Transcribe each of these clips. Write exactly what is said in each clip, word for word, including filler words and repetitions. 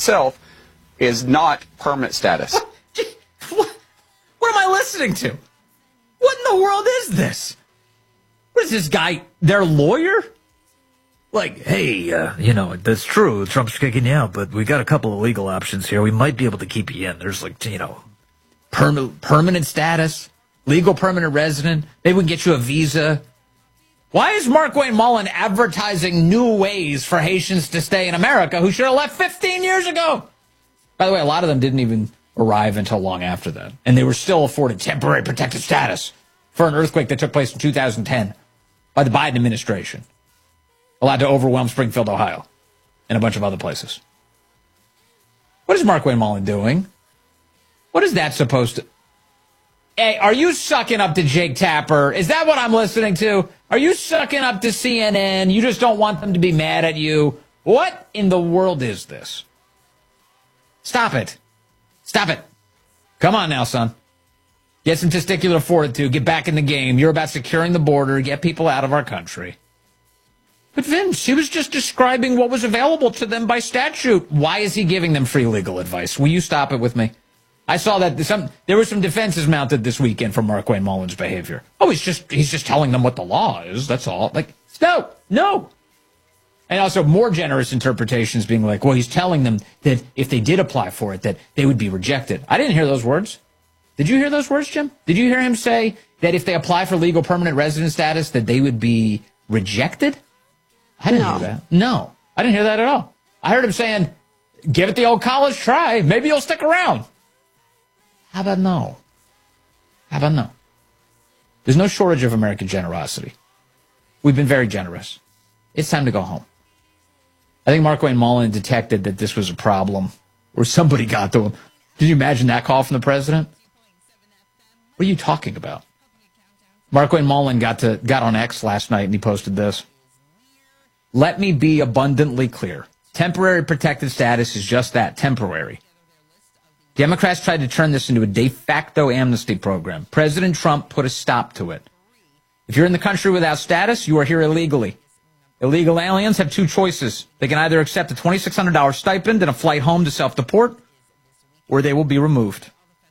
itself is not permanent status. What, what am I listening to? What in the world is this? What is this guy, their lawyer? Like, hey, uh, you know, that's true. Trump's kicking you out, but we got a couple of legal options here. We might be able to keep you in. There's like, you know, perma- permanent status, legal permanent resident. Maybe we can get you a visa. Why is Markwayne Mullin advertising new ways for Haitians to stay in America who should have left fifteen years ago? By the way, a lot of them didn't even arrive until long after that. And they were still afforded temporary protected status for an earthquake that took place in two thousand ten by the Biden administration. Allowed to overwhelm Springfield, Ohio, and a bunch of other places. What is Markwayne Mullin doing? What is that supposed to... Hey, are you sucking up to Jake Tapper? Is that what I'm listening to? Are you sucking up to C N N? You just don't want them to be mad at you? What in the world is this? Stop it. Stop it. Come on now, son. Get some testicular fortitude. Get back in the game. You're about securing the border. Get people out of our country. But Vince, he was just describing what was available to them by statute. Why is he giving them free legal advice? Will you stop it with me? I saw that some there were some defenses mounted this weekend for Markwayne Mullin's behavior. Oh, he's just he's just telling them what the law is. That's all. Like, no, no. And also more generous interpretations being like, well, he's telling them that if they did apply for it, that they would be rejected. I didn't hear those words. Did you hear those words, Jim? Did you hear him say that if they apply for legal permanent resident status, that they would be rejected? I didn't no. hear that. No, I didn't hear that at all. I heard him saying, give it the old college try. Maybe you'll stick around. How about no? How about no? There's no shortage of American generosity. We've been very generous. It's time to go home. I think Markwayne Mullin detected that this was a problem, or somebody got to him. Can you imagine that call from the president? What are you talking about? Markwayne Mullin got to got on X last night and he posted this. Let me be abundantly clear. Temporary protected status is just that, temporary. Democrats tried to turn this into a de facto amnesty program. President Trump put a stop to it. If you're in the country without status, you are here illegally. Illegal aliens have two choices. They can either accept a twenty-six hundred dollars stipend and a flight home to self-deport, or they will be removed.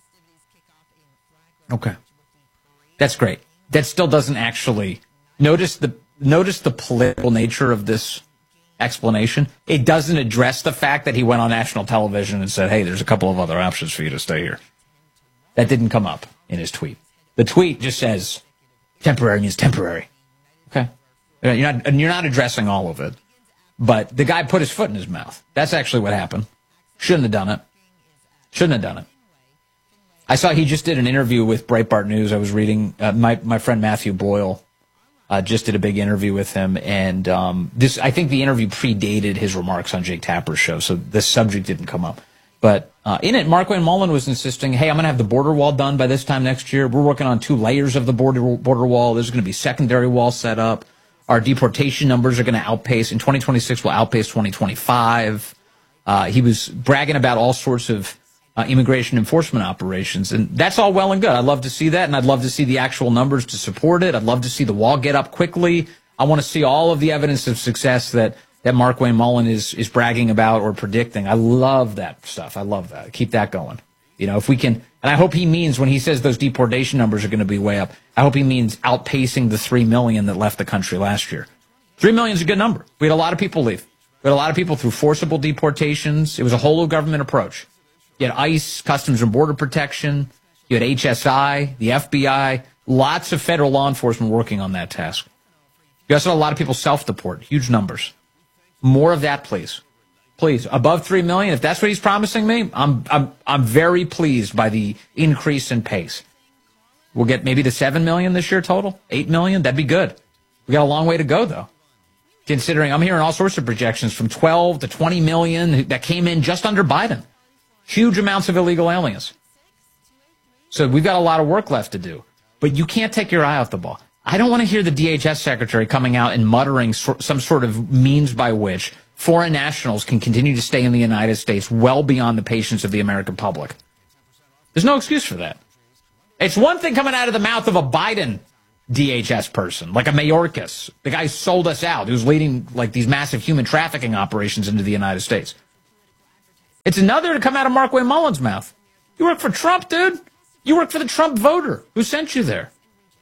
Okay. That's great. That still doesn't actually... Notice the notice the political nature of this explanation. It doesn't address the fact that he went on national television and said, hey, there's a couple of other options for you to stay here. That didn't come up in his tweet. The tweet just says, temporary means temporary. Okay? You're not, and you're not addressing all of it. But the guy put his foot in his mouth. That's actually what happened. Shouldn't have done it. Shouldn't have done it. I saw he just did an interview with Breitbart News. I was reading, uh, my, my friend Matthew Boyle uh, just did a big interview with him. And um, this, I think the interview predated his remarks on Jake Tapper's show, so this subject didn't come up. But uh, in it, Markwayne Mullin was insisting, hey, I'm going to have the border wall done by this time next year. We're working on two layers of the border border wall. There's going to be secondary wall set up. Our deportation numbers are going to outpace, in twenty twenty-six will outpace twenty twenty-five. Uh, he was bragging about all sorts of uh, immigration enforcement operations, and that's all well and good. I'd love to see that, and I'd love to see the actual numbers to support it. I'd love to see the wall get up quickly. I want to see all of the evidence of success that, that Markwayne Mullin is, is bragging about or predicting. I love that stuff. I love that. Keep that going. You know, if we can, and I hope he means when he says those deportation numbers are going to be way up, I hope he means outpacing the three million that left the country last year. three million is a good number. We had a lot of people leave. We had a lot of people through forcible deportations. It was a whole government approach. You had ICE, Customs and Border Protection. You had H S I, the F B I, lots of federal law enforcement working on that task. You also had a lot of people self-deport, huge numbers. More of that, please. Please, above three million, if that's what he's promising me, I'm I'm I'm very pleased by the increase in pace. We'll get maybe to seven million this year total, eight million, that'd be good. We got a long way to go, though. Considering I'm hearing all sorts of projections from twelve to twenty million that came in just under Biden. Huge amounts of illegal aliens. So we've got a lot of work left to do. But you can't take your eye off the ball. I don't want to hear the D H S secretary coming out and muttering some sort of means by which foreign nationals can continue to stay in the United States well beyond the patience of the American public. There's no excuse for that. It's one thing coming out of the mouth of a Biden D H S person, like a Mayorkas, the guy who sold us out, who's leading like these massive human trafficking operations into the United States. It's another to come out of Mark Wayne Mullen's mouth. You work for Trump, dude. You work for the Trump voter who sent you there.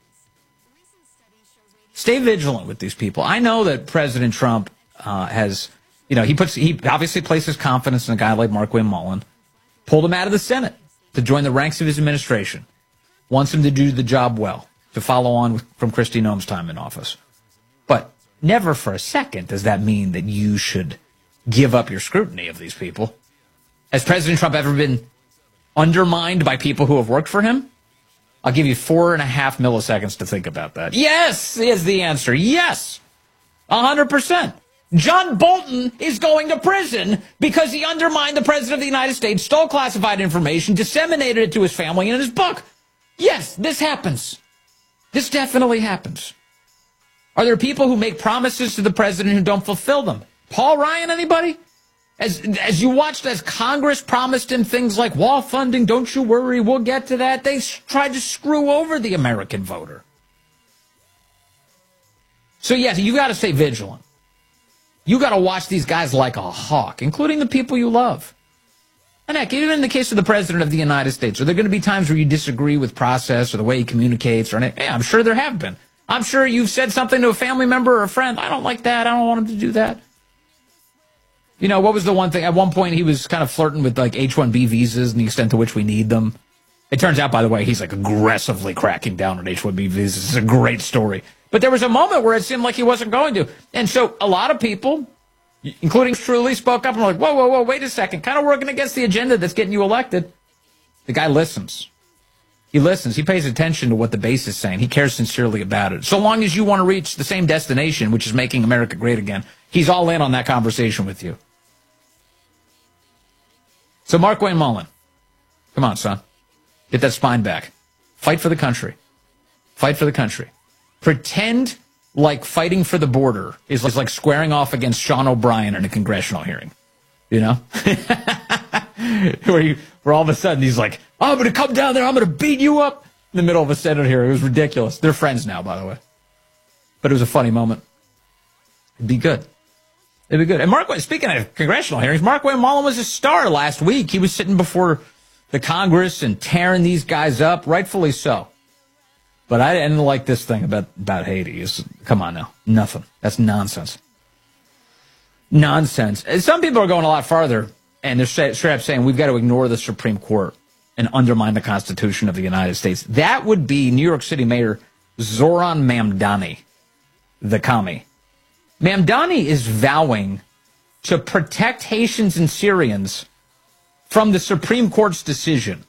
Stay vigilant with these people. I know that President Trump uh, has, you know, he puts he obviously places confidence in a guy like Mark Wayne Mullen, pulled him out of the Senate to join the ranks of his administration, wants him to do the job well, to follow on from Kristi Noem's time in office. But never for a second does that mean that you should give up your scrutiny of these people. Has President Trump ever been undermined by people who have worked for him? I'll give you four and a half milliseconds to think about that. Yes is the answer. Yes. A hundred percent. John Bolton is going to prison because he undermined the President of the United States, stole classified information, disseminated it to his family and in his book. Yes, this happens. This definitely happens. Are there people who make promises to the president who don't fulfill them? Paul Ryan, anybody? As as you watched as Congress promised him things like wall funding, don't you worry, we'll get to that. They tried to screw over the American voter. So yes, you got to stay vigilant. You got to watch these guys like a hawk, including the people you love. And heck, even in the case of the President of the United States, are there going to be times where you disagree with process or the way he communicates? Or anything? Yeah, I'm sure there have been. I'm sure you've said something to a family member or a friend. I don't like that. I don't want him to do that. You know, what was the one thing? At one point, he was kind of flirting with, like, H one B visas and the extent to which we need them. It turns out, by the way, he's, like, aggressively cracking down on H one B visas. It's a great story. But there was a moment where it seemed like he wasn't going to. And so a lot of people, including truly, spoke up and were like, whoa, whoa, whoa, wait a second. Kind of working against the agenda that's getting you elected. The guy listens. He listens. He pays attention to what the base is saying. He cares sincerely about it. So long as you want to reach the same destination, which is making America great again, he's all in on that conversation with you. So Mark Wayne Mullen, come on, son. Get that spine back. Fight for the country. Fight for the country. Pretend like fighting for the border is like squaring off against Sean O'Brien in a congressional hearing. You know? where, you, where all of a sudden he's like, oh, I'm going to come down there, I'm going to beat you up in the middle of a Senate hearing. It was ridiculous. They're friends now, by the way. But it was a funny moment. It'd be good. It'd be good. And Mark, speaking of congressional hearings, Mark Wayne Mullen was a star last week. He was sitting before the Congress and tearing these guys up, rightfully so. But I didn't like this thing about, about Haiti. It's, come on now. Nothing. That's nonsense. Nonsense. And some people are going a lot farther, and they're straight up saying we've got to ignore the Supreme Court and undermine the Constitution of the United States. That would be New York City Mayor Zoran Mamdani, the commie. Mamdani is vowing to protect Haitians and Syrians from the Supreme Court's decision.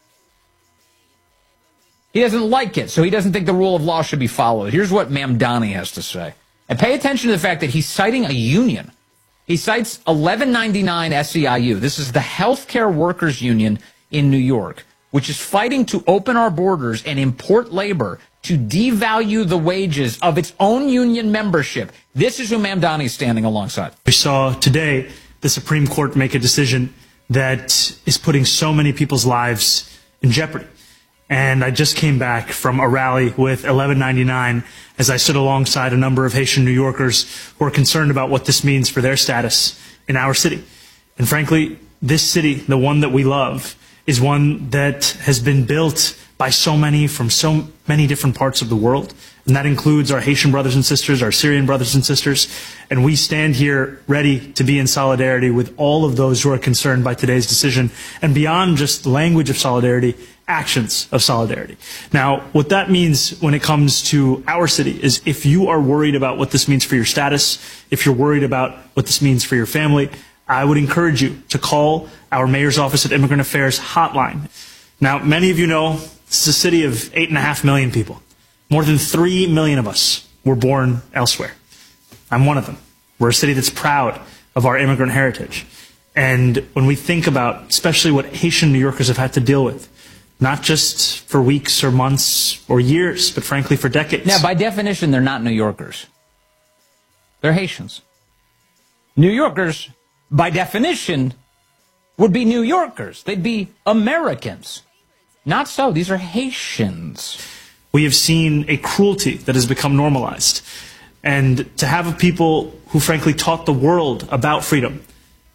He doesn't like it, so he doesn't think the rule of law should be followed. Here's what Mamdani has to say. And pay attention to the fact that he's citing a union. He cites eleven ninety-nine S E I U. This is the Healthcare Workers Union in New York, which is fighting to open our borders and import labor to devalue the wages of its own union membership. This is who Mamdani is standing alongside. We saw today the Supreme Court make a decision that is putting so many people's lives in jeopardy. And I just came back from a rally with eleven ninety-nine as I stood alongside a number of Haitian New Yorkers who are concerned about what this means for their status in our city. And frankly, this city, the one that we love, is one that has been built by so many from so many different parts of the world. And that includes our Haitian brothers and sisters, our Syrian brothers and sisters. And we stand here ready to be in solidarity with all of those who are concerned by today's decision. And beyond just the language of solidarity, actions of solidarity. Now, what that means when it comes to our city is if you are worried about what this means for your status, if you're worried about what this means for your family, I would encourage you to call our Mayor's Office of Immigrant Affairs hotline. Now, many of you know this is a city of eight and a half million people. More than three million of us were born elsewhere. I'm one of them. We're a city that's proud of our immigrant heritage. And when we think about especially what Haitian New Yorkers have had to deal with, not just for weeks or months or years, but frankly for decades. Now, by definition, they're not New Yorkers. They're Haitians. New Yorkers, by definition, would be New Yorkers. They'd be Americans. Not so. These are Haitians. We have seen a cruelty that has become normalized. And to have people who frankly taught the world about freedom,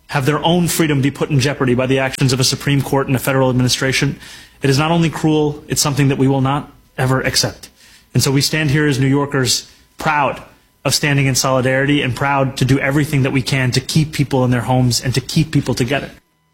have their own freedom be put in jeopardy by the actions of a Supreme Court and a federal administration, it is not only cruel, it's something that we will not ever accept. And so we stand here as New Yorkers proud of standing in solidarity and proud to do everything that we can to keep people in their homes and to keep people together.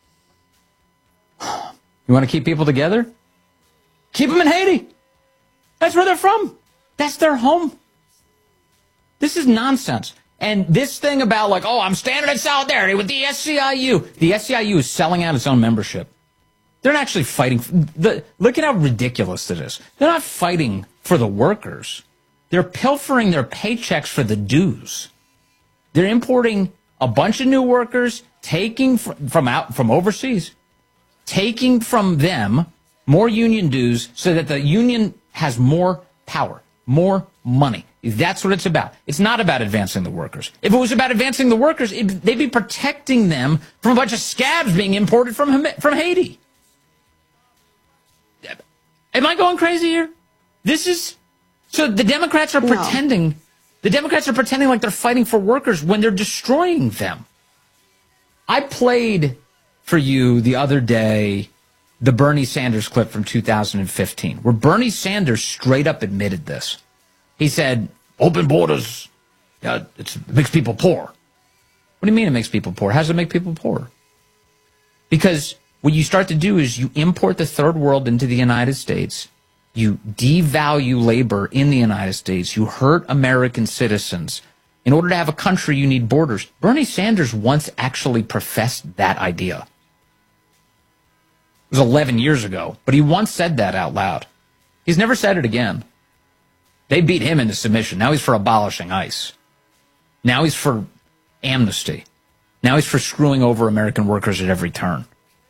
You want to keep people together? Keep them in Haiti. That's where they're from. That's their home. This is nonsense. And this thing about like, oh, I'm standing in solidarity with the S C I U. The S C I U is selling out its own membership. They're not actually fighting. For the, look at how ridiculous it is. They're not fighting for the workers. They're pilfering their paychecks for the dues. They're importing a bunch of new workers, taking from, from out from overseas, taking from them more union dues so that the union has more power, more money. That's what it's about. It's not about advancing the workers. If it was about advancing the workers, it, they'd be protecting them from a bunch of scabs being imported from from Haiti. Am I going crazy here? This is so the Democrats are No. pretending. The Democrats are pretending like they're fighting for workers when they're destroying them. I played for you the other day the Bernie Sanders clip from two thousand fifteen, where Bernie Sanders straight up admitted this. He said, open borders, uh, it's, it makes people poor. What do you mean it makes people poor? How does it make people poor? Because what you start to do is you import the third world into the United States. You devalue labor in the United States. You hurt American citizens. In order to have a country, you need borders. Bernie Sanders once actually professed that idea. It was eleven years ago, but he once said that out loud. He's never said it again. They beat him into submission. Now he's for abolishing ICE. Now he's for amnesty. Now he's for screwing over American workers at every turn.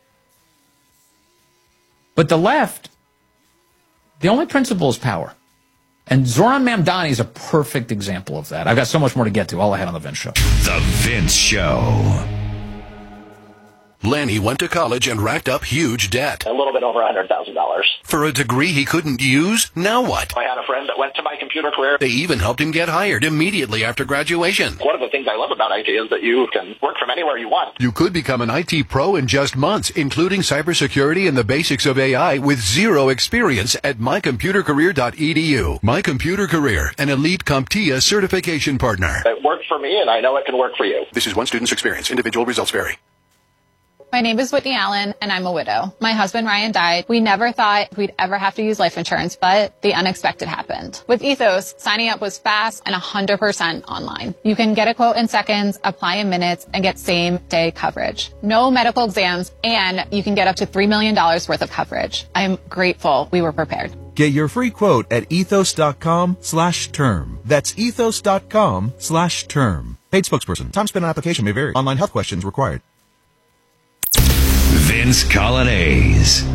But the left, the only principle is power. And Zoran Mamdani is a perfect example of that. I've got so much more to get to. All ahead on The Vince Show. The Vince Show. Lanny went to college and racked up huge debt. A little bit over one hundred thousand dollars. For a degree he couldn't use, now what? I had a friend that went to my computer career. They even helped him get hired immediately after graduation. One of the things I love about I T is that you can work from anywhere you want. You could become an I T pro in just months, including cybersecurity and the basics of A I with zero experience at my computer career dot e d u. My Computer Career, an elite CompTIA certification partner. It worked for me, and I know it can work for you. This is one student's experience. Individual results vary. My name is Whitney Allen, and I'm a widow. My husband, Ryan, died. We never thought we'd ever have to use life insurance, but the unexpected happened. With Ethos, signing up was fast and one hundred percent online. You can get a quote in seconds, apply in minutes, and get same-day coverage. No medical exams, and you can get up to three million dollars worth of coverage. I'm grateful we were prepared. Get your free quote at ethos.com slash term. That's ethos.com slash term. Paid spokesperson. Time spent on application may vary. Online health questions required. Vince Colonnese.